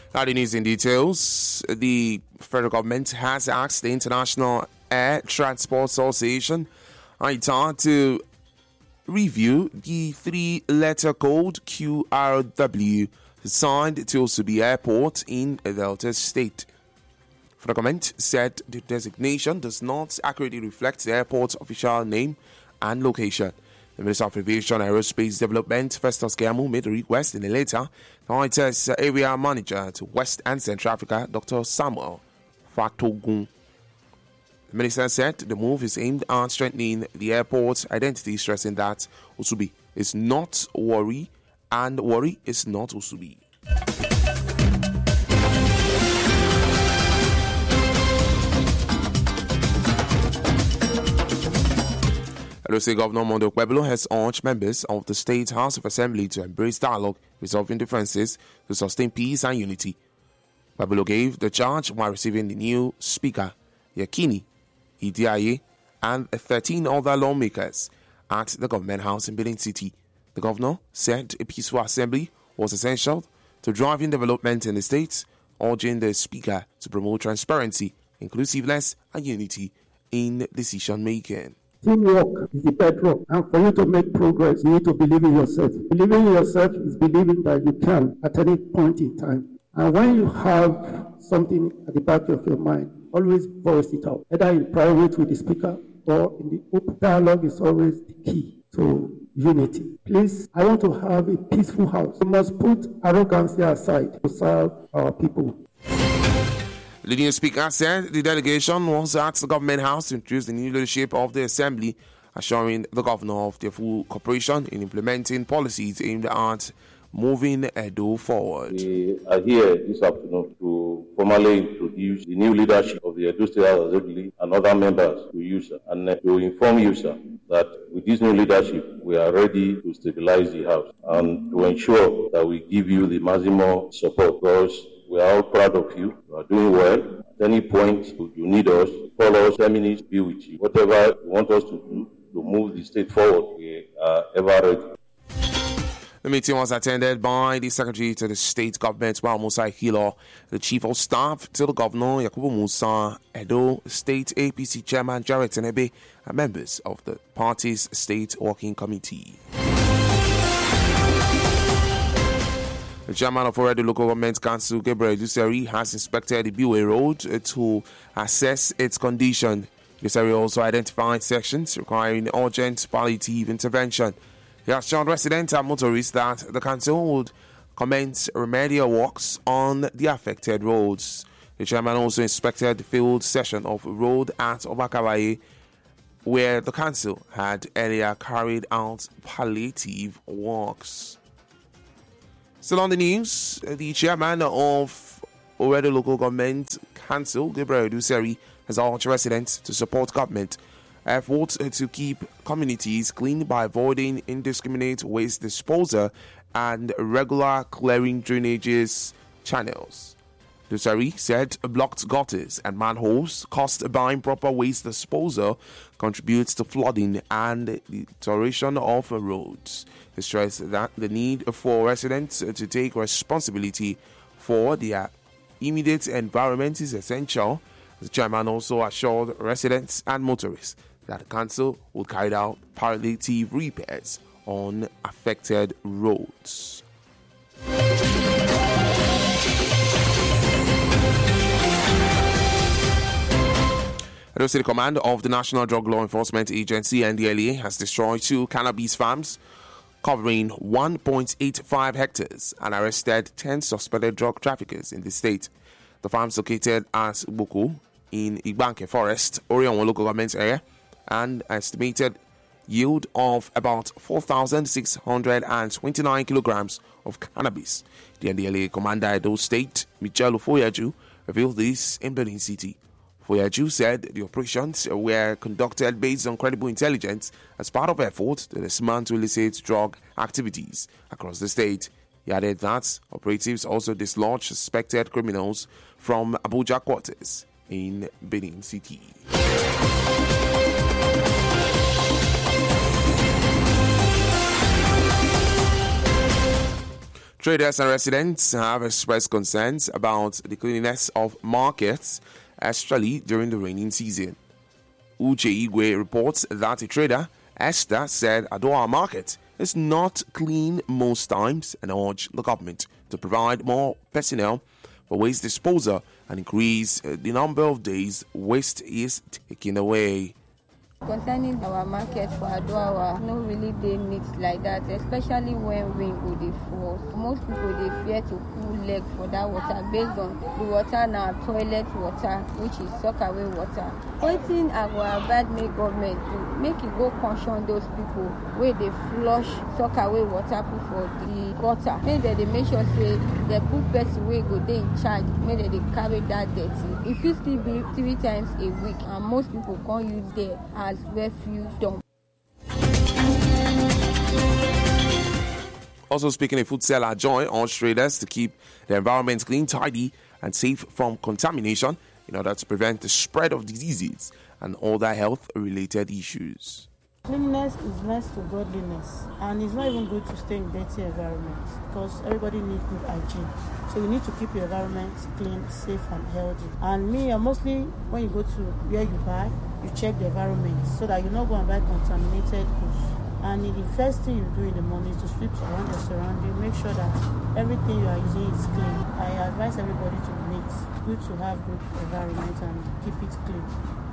Now the news in details. The federal government has asked the International Air Transport Association, ITA, to review the 3-letter code QRW assigned to Osubi Airport in Delta State. The government said the designation does not accurately reflect the airport's official name and location. The Minister of Aviation and Aerospace Development, Festus Keyamo, made a request in a letter to ITA's area manager to West and Central Africa, Dr. Samuel Fatogun. The minister said the move is aimed at strengthening the airport's identity, stressing that Osubi is not Warri and Warri is not Osubi. Edo State Governor Mondo Pueblo has urged members of the State House of Assembly to embrace dialogue, resolving differences to sustain peace and unity. Pueblo gave the charge while receiving the new Speaker, Yakini Idiaye, and 13 other lawmakers at the Government House in Benin City. The governor said a peaceful assembly was essential to driving development in the state, urging the Speaker to promote transparency, inclusiveness, and unity in decision-making. Teamwork is the bedrock, and for you to make progress, you need to believe in yourself. Believing in yourself is believing that you can at any point in time. And when you have something at the back of your mind, always voice it out, either in private with the speaker or in the open. Dialogue is always the key to unity. Please, I want to have a peaceful house. We must put arrogance aside to serve our people. The new speaker said the delegation was at the Government House to introduce the new leadership of the Assembly, assuring the governor of their full cooperation in implementing policies aimed at moving Edo forward. We are here this afternoon to formally introduce the new leadership of the Edo State House Assembly and other members to you, sir, and to inform you, sir, that with this new leadership, we are ready to stabilize the House and to ensure that we give you the maximum support, because we are all proud of you. You are doing well. At any point you need us, call us, 10 minutes, be with you. Whatever you want us to do to move the state forward, we are ever ready. The meeting was attended by the Secretary to the State Government, Musa Hilo, the Chief of Staff to the Governor, Yakubu Musa, Edo State APC Chairman Jarrett Enebe, and members of the party's State Working Committee. The chairman of Oredo Local Government Council, Gabriel Duseri, has inspected the Biwe Road to assess its condition. Duseri also identified sections requiring urgent palliative intervention. He assured residents and motorists that the council would commence remedial works on the affected roads. The chairman also inspected the field section of road at Obakawaye, where the council had earlier carried out palliative works. Still on the news, the chairman of Oredo Local Government Council, Gabriel Duseri, has urged residents to support government efforts to keep communities clean by avoiding indiscriminate waste disposal and regular clearing drainages channels. Duseri said blocked gutters and manholes caused by improper waste disposal contributes to flooding and deterioration of roads. He stressed that the need for residents to take responsibility for their immediate environment is essential. The chairman also assured residents and motorists that the council will carry out palliative repairs on affected roads. The State Command of the National Drug Law Enforcement Agency, NDLEA, has destroyed 2 cannabis farms covering 1.85 hectares and arrested 10 suspected drug traffickers in the state. The farms located at Buku in Igbanke Forest, Orion local government area, and estimated yield of about 4,629 kilograms of cannabis. The NDLEA commander Edo State, Michel Foyaju, revealed this in Benin City. Foyaju said the operations were conducted based on credible intelligence as part of efforts to dismantle illicit drug activities across the state. He added that operatives also dislodged suspected criminals from Abuja quarters in Benin City. Traders and residents have expressed concerns about the cleanliness of markets, especially during the rainy season. Uche Igwe reports that a trader, Esther, said Adoa Market is not clean most times and urged the government to provide more personnel for waste disposal and increase the number of days waste is taken away. Concerning our market for Adoawa, no really dey neat like that, especially when rain go dey fall. Most people dey fear to pull leg for that water based on the water na toilet water, which is soakaway water. Wetin I go advise make government do, make e go caution those people wey dey flush soakaway water put for the gutter. Make dem dey make sure say dem put person wey go dey in charge, make dem dey carry that dirty. E fit still be 3 times a week, and most people can't use there as refuse dump. Also speaking, a food seller Joy urged traders to keep the environment clean, tidy, and safe from contamination in order to prevent the spread of diseases and other health-related issues. Cleanliness is next to godliness, and it's not even good to stay in dirty environments because everybody needs good hygiene. So you need to keep your environment clean, safe, and healthy. And mostly when you go to where you buy, you check the environment so that you not go and buy contaminated goods. And the first thing you do in the morning is to sweep around your surrounding, make sure that everything you are using is clean. I advise everybody to be neat. Good to have good environment and keep it clean.